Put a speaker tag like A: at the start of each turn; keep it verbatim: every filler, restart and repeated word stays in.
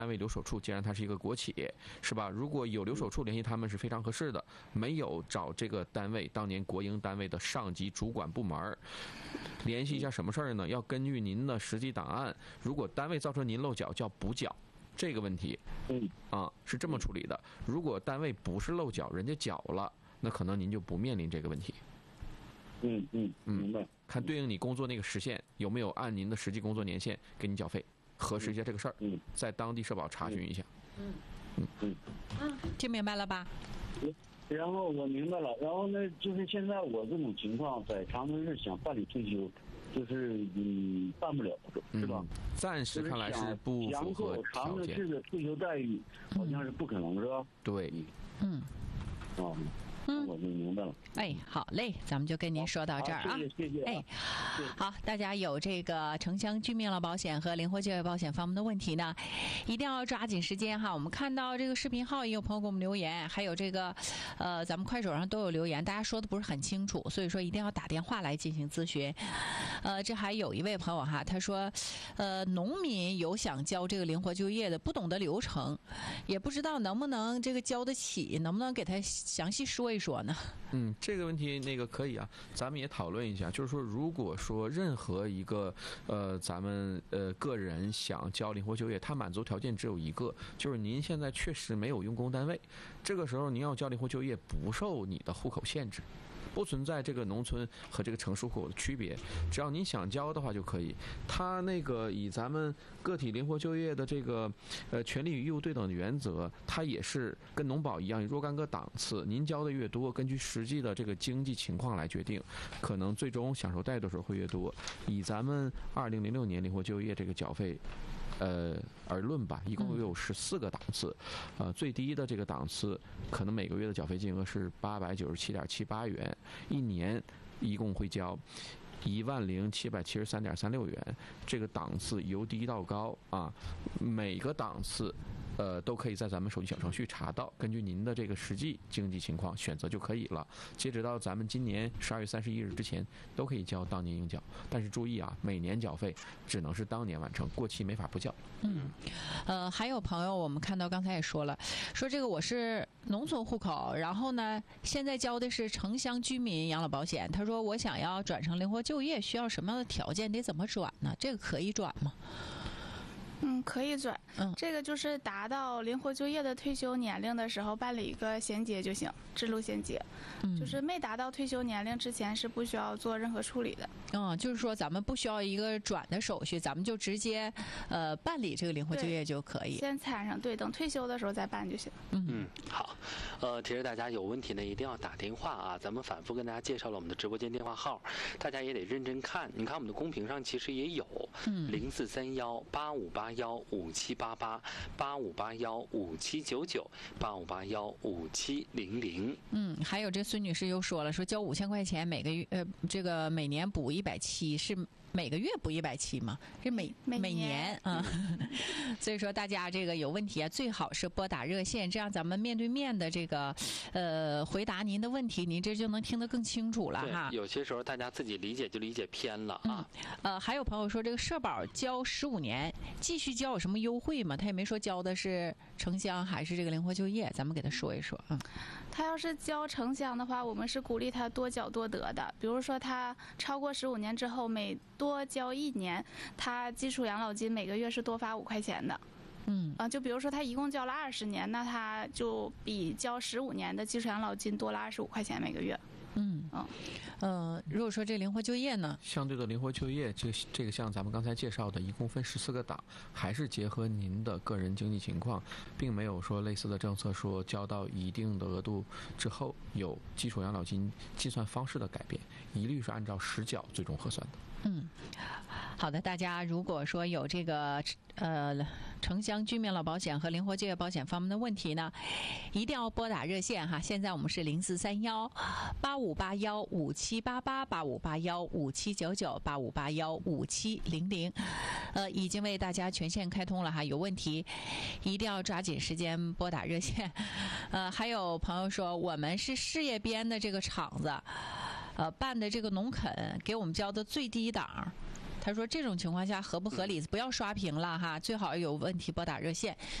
A: 单位留守处，既然它是一个国企，是吧？如果有留守处联系他们是非常合适的，没有找这个单位当年国营单位的上级主管部门联系一下什么事儿呢？要根据您的实际档案，如果单位造成您漏缴，叫补缴。这个问题，嗯啊是这么处理的。如果单位不是漏缴，人家缴了，那可能您就不面临这个问题。
B: 嗯嗯嗯，明白。
A: 看对应你工作那个时限有没有按您的实际工作年限给你缴费。核实一下这个事儿，嗯，在当地社保查询一下。
C: 嗯
A: 嗯
C: 嗯嗯，听明白了吧？
B: 然后我明白了，然后呢，就是现在我这种情况，在长春市想办理退休，就是嗯办不了，是吧？
A: 嗯、暂时看来是不符合条件。
B: 长春市的退休待遇好像是不可能，是吧？
A: 对，
C: 嗯，
B: 哦。嗯，我就明白了。
C: 哎，好嘞，咱们就跟您说到这儿啊。
B: 谢谢，谢谢。
C: 哎，好，大家有这个城乡居民养老保险和灵活就业保险方面的问题呢，一定要抓紧时间哈。我们看到这个视频号也有朋友给我们留言，还有这个呃，咱们快手上都有留言，大家说的不是很清楚，所以说一定要打电话来进行咨询。呃，这还有一位朋友哈，他说，呃，农民有想交这个灵活就业的，不懂得流程，也不知道能不能这个交得起，能不能给他详细说一说呢？
A: 嗯，这个问题那个可以啊，咱们也讨论一下。就是说，如果说任何一个呃，咱们呃个人想交灵活就业，他满足条件只有一个，就是您现在确实没有用工单位，这个时候您要交灵活就业不受你的户口限制。不存在这个农村和这个城市户口的区别，只要您想交的话就可以。他那个以咱们个体灵活就业的这个呃权利与义务对等的原则，它也是跟农保一样，若干个档次，您交的越多，根据实际的这个经济情况来决定，可能最终享受待遇的时候会越多。以咱们二零零六年灵活就业这个缴费呃而论吧，一共有十四个档次，呃最低的这个档次可能每个月的缴费金额是八百九十七点七八元，一年一共会交一万零七百七十三点三六元，这个档次由低到高啊，每个档次呃都可以在咱们手机小程序查到，根据您的这个实际经济情况选择就可以了。截止到咱们今年十二月三十一日之前都可以交当年应缴，但是注意啊，每年缴费只能是当年完成，过期没法不交。
C: 嗯，呃，还有朋友我们看到刚才也说了，说这个我是农村户口，然后呢现在交的是城乡居民养老保险，他说我想要转成灵活就业需要什么样的条件，得怎么转呢？这个可以转吗？
D: 嗯，可以转。嗯，这个就是达到灵活就业的退休年龄的时候办理一个衔接就行，支路衔接。嗯，就是没达到退休年龄之前是不需要做任何处理的。
C: 嗯，就是说咱们不需要一个转的手续，咱们就直接呃办理这个灵活就业就可以。
D: 先参上，对，等退休的时候再办就行。
C: 嗯
E: 嗯，好。呃，提示大家有问题呢一定要打电话啊！咱们反复跟大家介绍了我们的直播间电话号，大家也得认真看。你看我们的公屏上其实也有，嗯，零四三幺八五八幺五七八八八五八幺五七九九八五八幺五七零零。
C: 嗯，还有这孙女士又说了，说交五千块钱每个月，呃，这个每年补一百七，是每个月补一百七吗？是每
D: 每
C: 每年啊、嗯。所以说大家这个有问题啊，最好是拨打热线，这样咱们面对面的这个呃回答您的问题，您这就能听得更清楚了哈。
E: 有些时候大家自己理解就理解偏了啊。
C: 嗯、呃，还有朋友说这个社保交十五年，继续交有什么优惠吗？他也没说交的是城乡还是这个灵活就业，咱们给他说一说啊。嗯，
D: 他要是交城乡的话，我们是鼓励他多缴多得的。比如说他超过十五年之后，每多交一年，他基础养老金每个月是多发五块钱的。
C: 嗯
D: 啊，就比如说他一共交了二十年，那他就比交十五年的基础养老金多了二十五块钱每个月。
C: 嗯嗯呃，如果说这灵活就业呢，
A: 相对的灵活就业，这个这个像咱们刚才介绍的，一共分十四个档，还是结合您的个人经济情况，并没有说类似的政策说交到一定的额度之后有基础养老金计算方式的改变，一律是按照实缴最终核算的。
C: 嗯，好的，大家如果说有这个呃城乡居民老保险和灵活就业保险方面的问题呢，一定要拨打热线哈。现在我们是零四三幺八五八幺五七八八八五八幺五七九九八五八幺五七零零，呃，已经为大家全线开通了哈。有问题一定要抓紧时间拨打热线。呃，还有朋友说我们是事业编的这个厂子。呃，办的这个农垦给我们交的最低档， 他说这种情况下合不合理？不要刷屏了哈，最好有问题拨打热线